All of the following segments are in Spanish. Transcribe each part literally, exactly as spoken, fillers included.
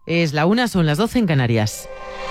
Es la una, son las doce en Canarias.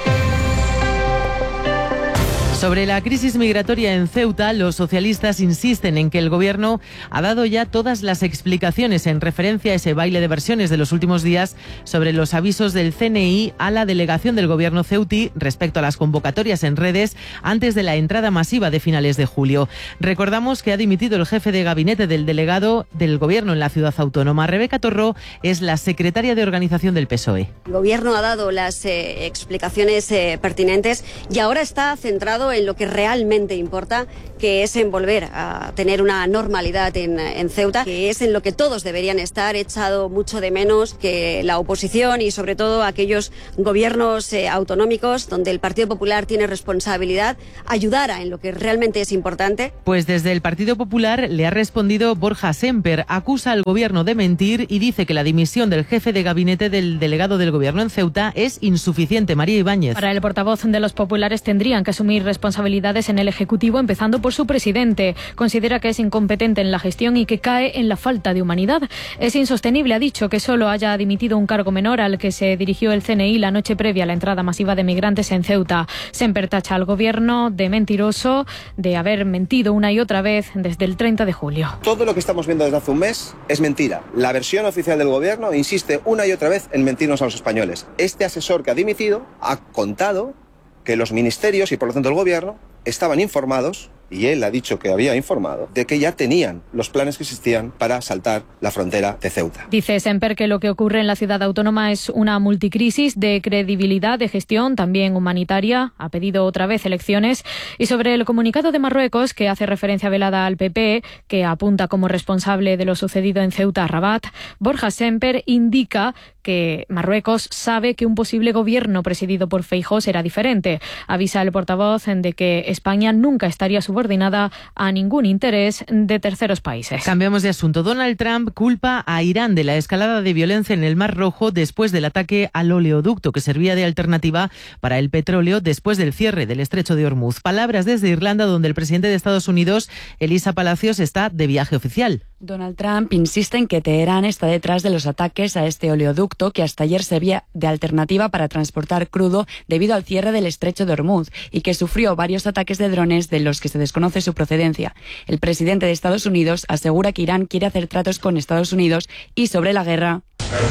Sobre la crisis migratoria en Ceuta, los socialistas insisten en que el Gobierno ha dado ya todas las explicaciones en referencia a ese baile de versiones de los últimos días sobre los avisos del C N I a la delegación del Gobierno ceutí respecto a las convocatorias en redes antes de la entrada masiva de finales de julio. Recordamos que ha dimitido el jefe de gabinete del delegado del Gobierno en la ciudad autónoma. Rebeca Torró es la secretaria de organización del P S O E. El Gobierno ha dado las eh, explicaciones eh, pertinentes y ahora está centrado en lo que realmente importa, que es en volver a tener una normalidad en, en Ceuta, que es en lo que todos deberían estar. He echado mucho de menos que la oposición y sobre todo aquellos gobiernos eh, autonómicos donde el Partido Popular tiene responsabilidad ayudara en lo que realmente es importante. Pues desde el Partido Popular le ha respondido Borja Semper, acusa al Gobierno de mentir y dice que la dimisión del jefe de gabinete del delegado del Gobierno en Ceuta es insuficiente. María Ibáñez. Para el portavoz de los populares tendrían que asumir responsabilidades en el Ejecutivo, empezando por su presidente. Considera que es incompetente en la gestión y que cae en la falta de humanidad. Es insostenible, ha dicho, que solo haya dimitido un cargo menor al que se dirigió el C N I la noche previa a la entrada masiva de migrantes en Ceuta. Semper tacha al Gobierno de mentiroso, de haber mentido una y otra vez desde el treinta de julio. Todo lo que estamos viendo desde hace un mes es mentira. La versión oficial del Gobierno insiste una y otra vez en mentirnos a los españoles. Este asesor que ha dimitido ha contado que los ministerios y por lo tanto el Gobierno estaban informados, y él ha dicho que había informado, de que ya tenían los planes que existían para saltar la frontera de Ceuta. Dice Semper que lo que ocurre en la ciudad autónoma es una multicrisis de credibilidad, de gestión, también humanitaria. Ha pedido otra vez elecciones. Y sobre el comunicado de Marruecos, que hace referencia velada al P P, que apunta como responsable de lo sucedido en Ceuta a Rabat, Borja Semper indica que Marruecos sabe que un posible gobierno presidido por Feijóo será diferente. Avisa el portavoz de que España nunca estaría subordinada a ningún interés de terceros países. Cambiamos de asunto. Donald Trump culpa a Irán de la escalada de violencia en el Mar Rojo después del ataque al oleoducto que servía de alternativa para el petróleo después del cierre del estrecho de Hormuz. Palabras desde Irlanda, donde el presidente de Estados Unidos, Elisa Palacios, está de viaje oficial. Donald Trump insiste en que Teherán está detrás de los ataques a este oleoducto que hasta ayer servía de alternativa para transportar crudo debido al cierre del estrecho de Hormuz y que sufrió varios ataques de drones de los que se desconoce su procedencia. El presidente de Estados Unidos asegura que Irán quiere hacer tratos con Estados Unidos y sobre la guerra.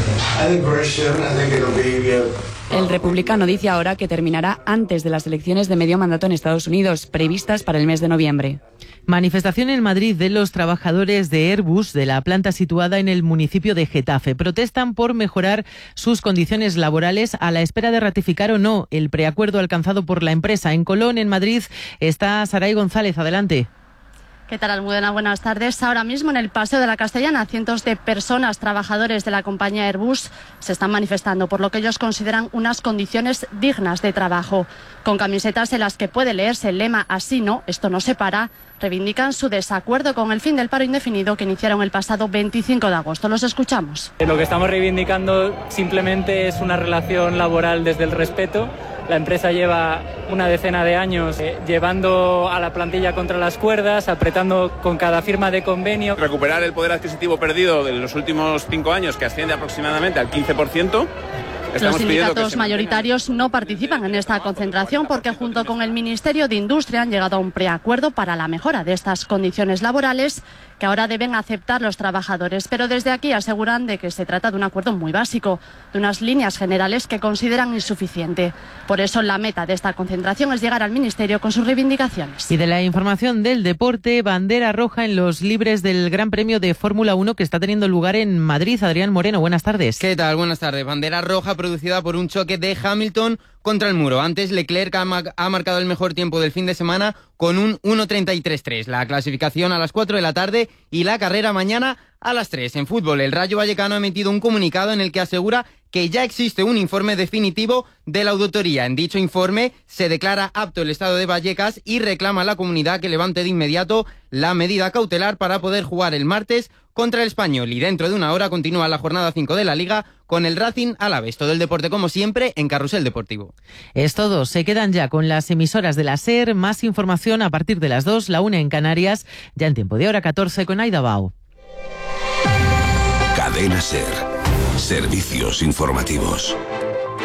El republicano dice ahora que terminará antes de las elecciones de medio mandato en Estados Unidos, previstas para el mes de noviembre. Manifestación en Madrid de los trabajadores de Airbus de la planta situada en el municipio de Getafe. Protestan por mejorar sus condiciones laborales a la espera de ratificar o no el preacuerdo alcanzado por la empresa. En Colón, en Madrid, está Saray González. Adelante. ¿Qué tal, Almudena? Buenas tardes. Ahora mismo en el Paseo de la Castellana, cientos de personas, trabajadores de la compañía Airbus, se están manifestando por lo que ellos consideran unas condiciones dignas de trabajo. Con camisetas en las que puede leerse el lema "Así no, esto no se para", reivindican su desacuerdo con el fin del paro indefinido que iniciaron el pasado veinticinco de agosto. Los escuchamos. Lo que estamos reivindicando simplemente es una relación laboral desde el respeto. La empresa lleva una decena de años eh, llevando a la plantilla contra las cuerdas, apretando con cada firma de convenio. Recuperar el poder adquisitivo perdido de los últimos cinco años, que asciende aproximadamente al quince por ciento. Los sindicatos mayoritarios no participan en esta concentración porque junto con el Ministerio de Industria han llegado a un preacuerdo para la mejora de estas condiciones laborales que ahora deben aceptar los trabajadores. Pero desde aquí aseguran de que se trata de un acuerdo muy básico, de unas líneas generales que consideran insuficiente. Por eso la meta de esta concentración es llegar al Ministerio con sus reivindicaciones. Y de la información del deporte, bandera roja en los libres del Gran Premio de Fórmula uno que está teniendo lugar en Madrid. Adrián Moreno, buenas tardes. ¿Qué tal? Buenas tardes. Bandera roja producida por un choque de Hamilton contra el muro. Antes, Leclerc ha, ma- ha marcado el mejor tiempo del fin de semana con un uno treinta y tres tres. La clasificación a las cuatro de la tarde y la carrera mañana a las tres. En fútbol, el Rayo Vallecano ha emitido un comunicado en el que asegura que ya existe un informe definitivo de la auditoría. En dicho informe se declara apto el estado de Vallecas y reclama a la comunidad que levante de inmediato la medida cautelar para poder jugar el martes contra el Español. Y dentro de una hora continúa la jornada cinco de la Liga con el Racing Alavés. Todo el deporte, como siempre, en Carrusel Deportivo. Es todo. Se quedan ya con las emisoras de la SER. Más información a partir de las dos, la una en Canarias, ya en tiempo de hora catorce con Aida Bao. Cadena SER. Servicios informativos.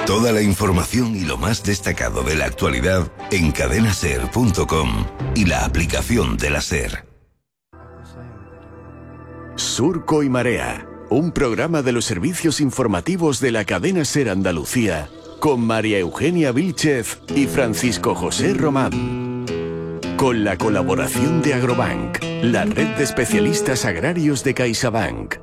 Toda la información y lo más destacado de la actualidad en cadena ser punto com y la aplicación de la SER. Surco y Marea, un programa de los servicios informativos de la cadena SER Andalucía, con María Eugenia Vílchez y Francisco José Román. Con la colaboración de Agrobank, la red de especialistas agrarios de CaixaBank.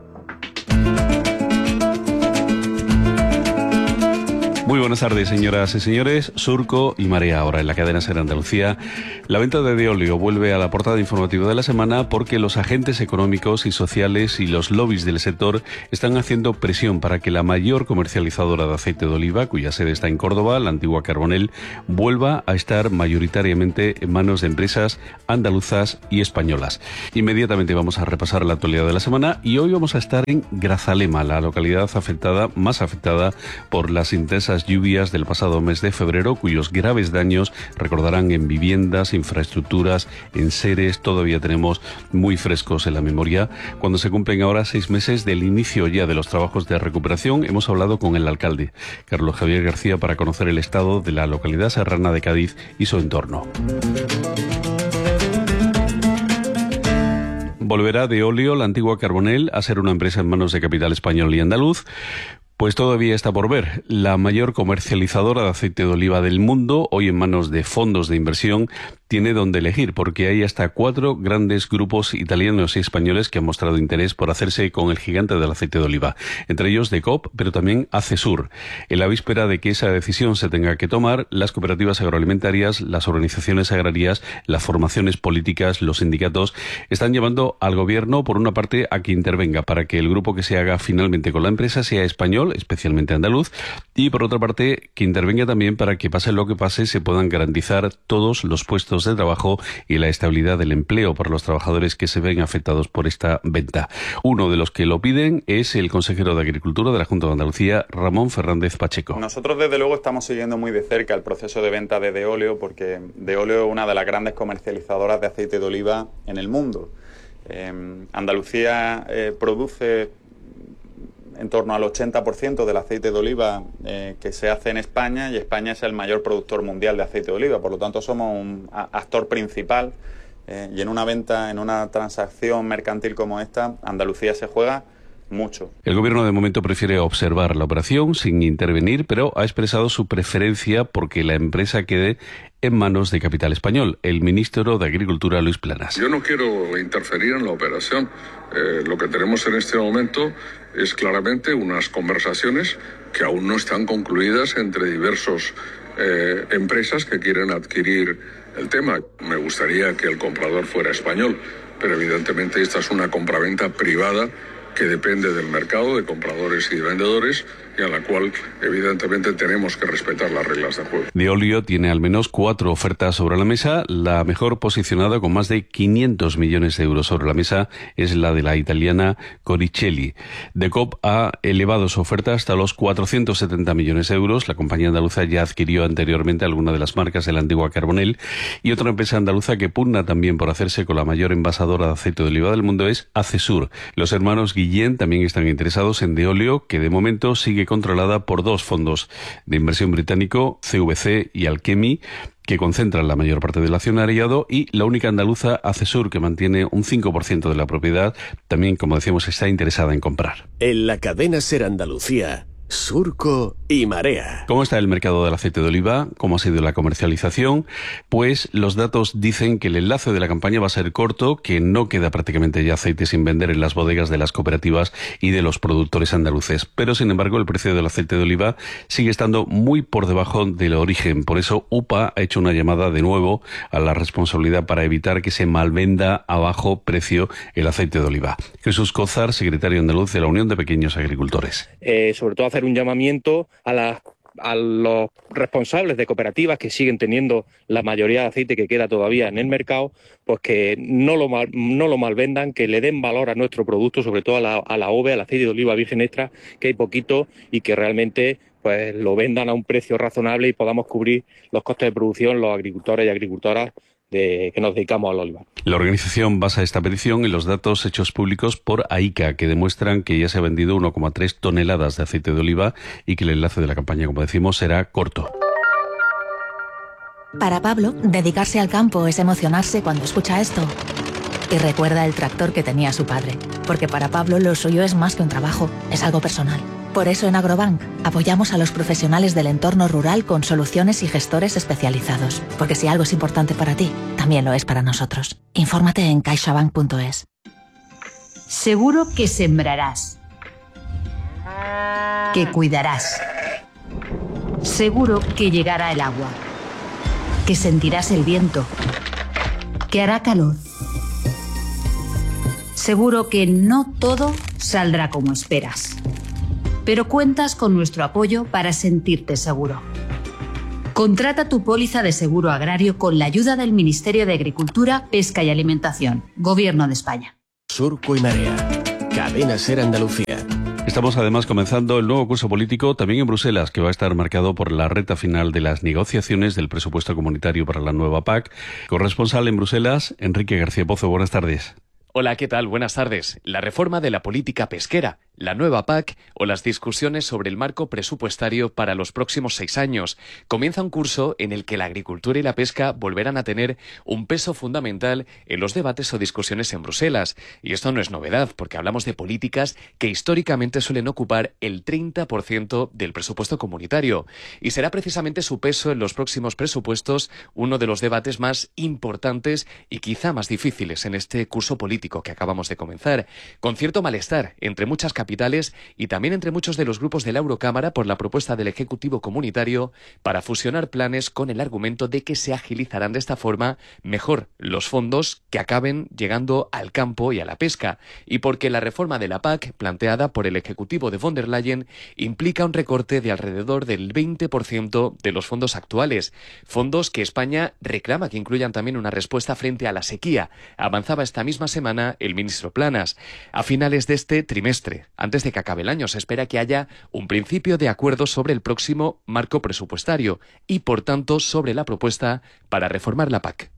Muy buenas tardes, señoras y señores. Surco y Marea ahora en la cadena SER Andalucía. La venta de Deolio vuelve a la portada informativa de la semana porque los agentes económicos y sociales y los lobbies del sector están haciendo presión para que la mayor comercializadora de aceite de oliva, cuya sede está en Córdoba, la antigua Carbonell, vuelva a estar mayoritariamente en manos de empresas andaluzas y españolas. Inmediatamente vamos a repasar la actualidad de la semana y hoy vamos a estar en Grazalema, la localidad afectada, más afectada por las intensas lluvias del pasado mes de febrero, cuyos graves daños recordarán en viviendas, infraestructuras, en seres, todavía tenemos muy frescos en la memoria. Cuando se cumplen ahora seis meses del inicio ya de los trabajos de recuperación, hemos hablado con el alcalde, Carlos Javier García, para conocer el estado de la localidad serrana de Cádiz y su entorno. ¿Volverá Deolio, la antigua Carbonell, a ser una empresa en manos de capital español y andaluz? Pues todavía está por ver. La mayor comercializadora de aceite de oliva del mundo, hoy en manos de fondos de inversión, tiene donde elegir, porque hay hasta cuatro grandes grupos italianos y españoles que han mostrado interés por hacerse con el gigante del aceite de oliva, entre ellos De Coop, pero también Acesur. En la víspera de que esa decisión se tenga que tomar, las cooperativas agroalimentarias, las organizaciones agrarias, las formaciones políticas, los sindicatos, están llevando al gobierno, por una parte, a que intervenga para que el grupo que se haga finalmente con la empresa sea español, especialmente andaluz, y por otra parte, que intervenga también para que pase lo que pase, se puedan garantizar todos los puestos de trabajo y la estabilidad del empleo para los trabajadores que se ven afectados por esta venta. Uno de los que lo piden es el consejero de Agricultura de la Junta de Andalucía, Ramón Fernández Pacheco. Nosotros desde luego estamos siguiendo muy de cerca el proceso de venta de Deolio, porque Deolio es una de las grandes comercializadoras de aceite de oliva en el mundo. Eh, Andalucía eh, produce en torno al ochenta por ciento del aceite de oliva eh, que se hace en España, y España es el mayor productor mundial de aceite de oliva, por lo tanto somos un actor principal eh, y en una venta, en una transacción mercantil como esta, Andalucía se juega mucho. El gobierno de momento prefiere observar la operación sin intervenir, pero ha expresado su preferencia porque la empresa quede en manos de capital español. El ministro de Agricultura, Luis Planas. Yo no quiero interferir en la operación. Eh, lo que tenemos en este momento es claramente unas conversaciones que aún no están concluidas entre diversos eh, empresas que quieren adquirir el tema. Me gustaría que el comprador fuera español, pero evidentemente esta es una compraventa privada que depende del mercado de compradores y de vendedores, y a la cual evidentemente tenemos que respetar las reglas de juego. Deolio tiene al menos cuatro ofertas sobre la mesa. La mejor posicionada, con más de quinientos millones de euros sobre la mesa, es la de la italiana Coricelli. De Coop ha elevado su oferta hasta los cuatrocientos setenta millones de euros. La compañía andaluza ya adquirió anteriormente alguna de las marcas de la antigua Carbonell, y otra empresa andaluza que pugna también por hacerse con la mayor envasadora de aceite de oliva del mundo es Acesur. Los hermanos Guillén también están interesados en Deolio, que de momento sigue controlada por dos fondos de inversión británico, C V C y Alchemy, que concentran la mayor parte del accionariado, y la única andaluza, Acesur, que mantiene un cinco por ciento de la propiedad, también, como decíamos, está interesada en comprar. En la cadena SER Andalucía, Surco y Marea. ¿Cómo está el mercado del aceite de oliva? ¿Cómo ha sido la comercialización? Pues los datos dicen que el enlace de la campaña va a ser corto, que no queda prácticamente ya aceite sin vender en las bodegas de las cooperativas y de los productores andaluces. Pero, sin embargo, el precio del aceite de oliva sigue estando muy por debajo del origen. Por eso, U P A ha hecho una llamada de nuevo a la responsabilidad para evitar que se malvenda a bajo precio el aceite de oliva. Jesús Cózar, secretario andaluz de la Unión de Pequeños Agricultores. Eh, sobre todo hacer un llamamiento a las a los responsables de cooperativas que siguen teniendo la mayoría de aceite que queda todavía en el mercado, pues que no lo mal, no lo malvendan, que le den valor a nuestro producto, sobre todo a la, a la O V E, al aceite de oliva virgen extra, que hay poquito, y que realmente pues lo vendan a un precio razonable y podamos cubrir los costes de producción los agricultores y agricultoras de, que nos dedicamos al olivar. La organización basa esta petición en los datos hechos públicos por AICA, que demuestran que ya se ha vendido uno coma tres toneladas de aceite de oliva y que el enlace de la campaña, como decimos, será corto. Para Pablo, dedicarse al campo es emocionarse cuando escucha esto. Y recuerda el tractor que tenía su padre, porque para Pablo lo suyo es más que un trabajo, es algo personal. Por eso en Agrobank apoyamos a los profesionales del entorno rural con soluciones y gestores especializados, porque si algo es importante para ti, también lo es para nosotros. Infórmate en caixabank punto es. Seguro que sembrarás, que cuidarás. Seguro que llegará el agua, que sentirás el viento, que hará calor. Seguro que no todo saldrá como esperas, pero cuentas con nuestro apoyo para sentirte seguro. Contrata tu póliza de seguro agrario con la ayuda del Ministerio de Agricultura, Pesca y Alimentación, Gobierno de España. Surco y Marea, Cadena SER Andalucía. Estamos además comenzando el nuevo curso político también en Bruselas, que va a estar marcado por la recta final de las negociaciones del presupuesto comunitario para la nueva P A C. Corresponsal en Bruselas, Enrique García Pozo, buenas tardes. Hola, ¿qué tal? Buenas tardes. La reforma de la política pesquera, la nueva P A C o las discusiones sobre el marco presupuestario para los próximos seis años. Comienza un curso en el que la agricultura y la pesca volverán a tener un peso fundamental en los debates o discusiones en Bruselas. Y esto no es novedad, porque hablamos de políticas que históricamente suelen ocupar el treinta por ciento del presupuesto comunitario. Y será precisamente su peso en los próximos presupuestos uno de los debates más importantes y quizá más difíciles en este curso político que acabamos de comenzar, con cierto malestar entre muchas capitales y también entre muchos de los grupos de la Eurocámara por la propuesta del Ejecutivo Comunitario para fusionar planes con el argumento de que se agilizarán de esta forma mejor los fondos que acaben llegando al campo y a la pesca, y porque la reforma de la P A C planteada por el Ejecutivo de von der Leyen implica un recorte de alrededor del veinte por ciento de los fondos actuales, fondos que España reclama que incluyan también una respuesta frente a la sequía. Avanzaba esta misma semana el ministro Planas. A finales de este trimestre, antes de que acabe el año, se espera que haya un principio de acuerdo sobre el próximo marco presupuestario y, por tanto, sobre la propuesta para reformar la P A C.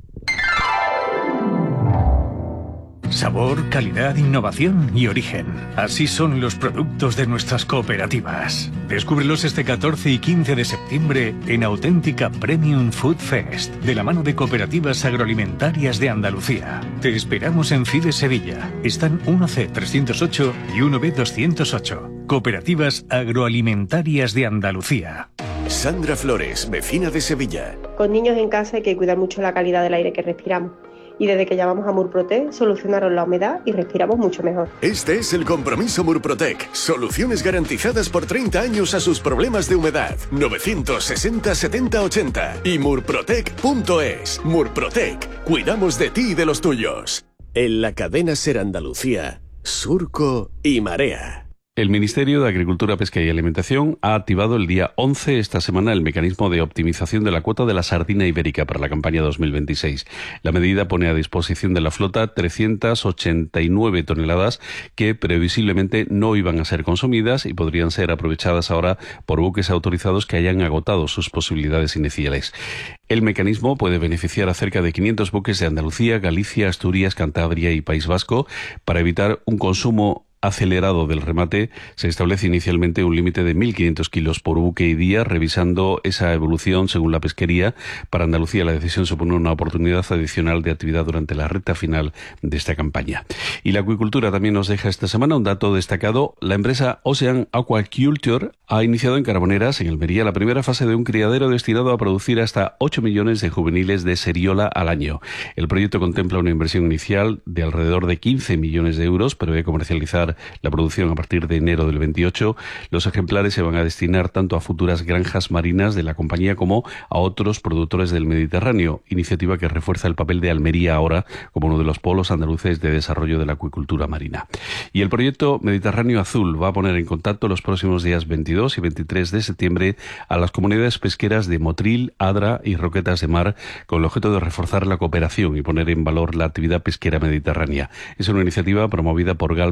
Sabor, calidad, innovación y origen. Así son los productos de nuestras cooperativas. Descúbrelos este catorce y quince de septiembre en Auténtica Premium Food Fest, de la mano de Cooperativas Agroalimentarias de Andalucía. Te esperamos en FIDE Sevilla. Están uno ce trescientos ocho y uno be doscientos ocho. Cooperativas Agroalimentarias de Andalucía. Sandra Flores, vecina de Sevilla. Con niños en casa hay que cuidar mucho la calidad del aire que respiramos. Y desde que llamamos a Murprotec solucionaron la humedad y respiramos mucho mejor. Este es el compromiso Murprotec. Soluciones garantizadas por treinta años a sus problemas de humedad. novecientos sesenta setenta ochenta y murprotec punto es. Murprotec. Cuidamos de ti y de los tuyos. En la cadena SER Andalucía, Surco y Marea. El Ministerio de Agricultura, Pesca y Alimentación ha activado el día once esta semana el mecanismo de optimización de la cuota de la sardina ibérica para la campaña dos mil veintiséis. La medida pone a disposición de la flota trescientas ochenta y nueve toneladas que previsiblemente no iban a ser consumidas y podrían ser aprovechadas ahora por buques autorizados que hayan agotado sus posibilidades iniciales. El mecanismo puede beneficiar a cerca de quinientos buques de Andalucía, Galicia, Asturias, Cantabria y País Vasco. Para evitar un consumo acelerado del remate, se establece inicialmente un límite de mil quinientos kilos por buque y día. Revisando esa evolución según la pesquería, para Andalucía la decisión supone una oportunidad adicional de actividad durante la recta final de esta campaña. Y la acuicultura también nos deja esta semana un dato destacado. La empresa Ocean Aquaculture ha iniciado en Carboneras, en Almería, la primera fase de un criadero destinado a producir hasta ocho millones de juveniles de seriola al año. El proyecto contempla una inversión inicial de alrededor de quince millones de euros, prevé comercializar la producción a partir de enero del veintiocho. Los ejemplares se van a destinar tanto a futuras granjas marinas de la compañía como a otros productores del Mediterráneo, iniciativa que refuerza el papel de Almería ahora como uno de los polos andaluces de desarrollo de la acuicultura marina. Y el proyecto Mediterráneo Azul va a poner en contacto los próximos días veintidós y veintitrés de septiembre a las comunidades pesqueras de Motril, Adra y Roquetas de Mar, con el objeto de reforzar la cooperación y poner en valor la actividad pesquera mediterránea. Es una iniciativa promovida por Galpa Al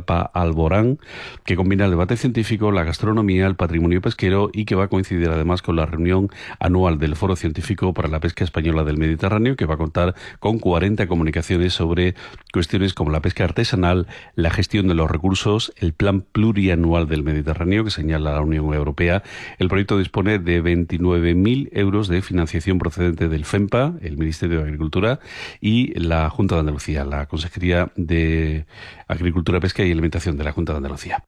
Alborán, que combina el debate científico, la gastronomía, el patrimonio pesquero y que va a coincidir además con la reunión anual del Foro Científico para la Pesca Española del Mediterráneo, que va a contar con cuarenta comunicaciones sobre cuestiones como la pesca artesanal, la gestión de los recursos, el plan plurianual del Mediterráneo que señala la Unión Europea. El proyecto dispone de veintinueve mil euros de financiación procedente del FEMPA, el Ministerio de Agricultura, y la Junta de Andalucía, la Consejería de Agricultura, Pesca y Alimentación de la Junta de Andalucía.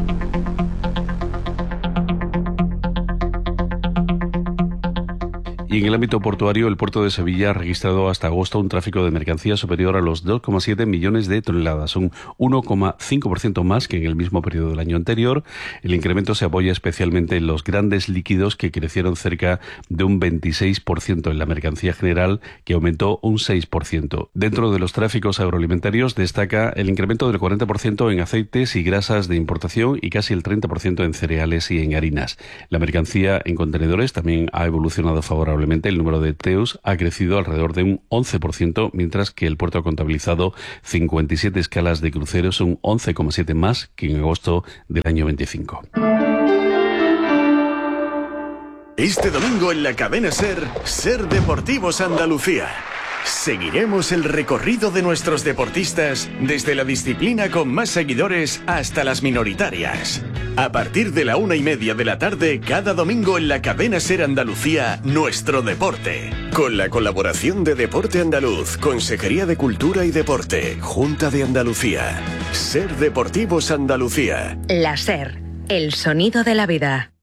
Y en el ámbito portuario, el puerto de Sevilla ha registrado hasta agosto un tráfico de mercancías superior a los dos coma siete millones de toneladas, un uno coma cinco por ciento más que en el mismo periodo del año anterior. El incremento se apoya especialmente en los grandes líquidos, que crecieron cerca de un veintiséis por ciento, en la mercancía general, que aumentó un seis por ciento. Dentro de los tráficos agroalimentarios destaca el incremento del cuarenta por ciento en aceites y grasas de importación y casi el treinta por ciento en cereales y en harinas. La mercancía en contenedores también ha evolucionado favorablemente. El número de T E Us ha crecido alrededor de un once por ciento, mientras que el puerto ha contabilizado cincuenta y siete escalas de cruceros, un once coma siete más que en agosto del año veinticinco. Este domingo en la cadena SER, SER Deportivos Andalucía. Seguiremos el recorrido de nuestros deportistas desde la disciplina con más seguidores hasta las minoritarias. A partir de la una y media de la tarde, cada domingo en la cadena SER Andalucía, Nuestro Deporte. Con la colaboración de Deporte Andaluz, Consejería de Cultura y Deporte, Junta de Andalucía. SER Deportivos Andalucía. La SER, el sonido de la vida.